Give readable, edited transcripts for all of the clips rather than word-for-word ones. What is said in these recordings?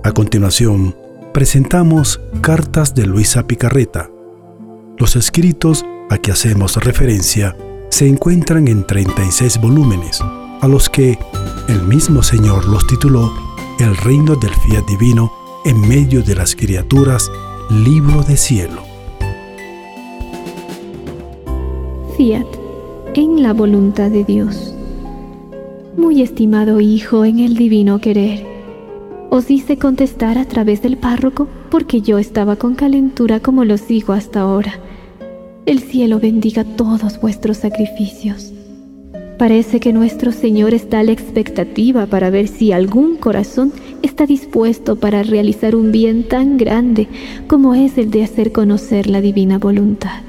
A continuación, presentamos Cartas de Luisa Picarreta. Los escritos a que hacemos referencia se encuentran en 36 volúmenes, a los que el mismo Señor los tituló El reino del fiat divino en medio de las criaturas, libro de cielo. Fiat en la voluntad de Dios. Muy estimado hijo en el divino querer, os hice contestar a través del párroco porque yo estaba con calentura como lo sigo hasta ahora. El cielo bendiga todos vuestros sacrificios. Parece que nuestro Señor está a la expectativa para ver si algún corazón está dispuesto para realizar un bien tan grande como es el de hacer conocer la divina voluntad.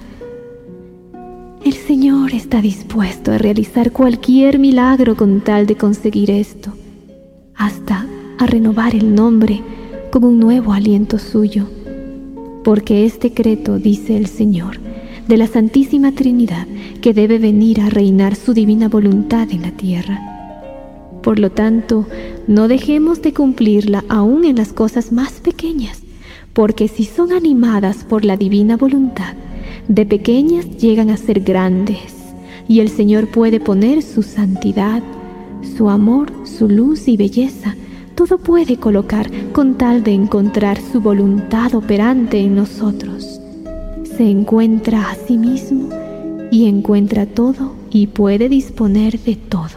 El Señor está dispuesto a realizar cualquier milagro con tal de conseguir esto, hasta a renovar el nombre con un nuevo aliento suyo, porque es decreto, dice el Señor, de la Santísima Trinidad, que debe venir a reinar su divina voluntad en la tierra. Por lo tanto, no dejemos de cumplirla aún en las cosas más pequeñas, porque si son animadas por la divina voluntad, de pequeñas llegan a ser grandes, y el Señor puede poner su santidad, su amor, su luz y belleza. Todo puede colocar con tal de encontrar su voluntad operante en nosotros. Se encuentra a sí mismo y encuentra todo y puede disponer de todo.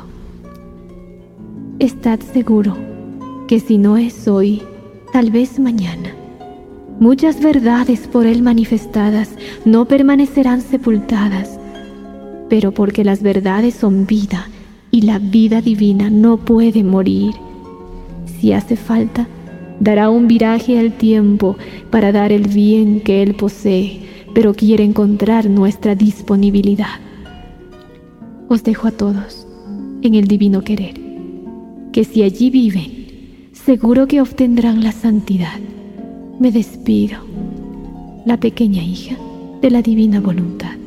Estad seguro que si no es hoy, tal vez mañana. Muchas verdades por Él manifestadas no permanecerán sepultadas, pero porque las verdades son vida y la vida divina no puede morir. Si hace falta, dará un viraje al tiempo para dar el bien que Él posee, pero quiere encontrar nuestra disponibilidad. Os dejo a todos en el divino querer, que si allí viven, seguro que obtendrán la santidad. Me despido, la pequeña hija de la divina voluntad.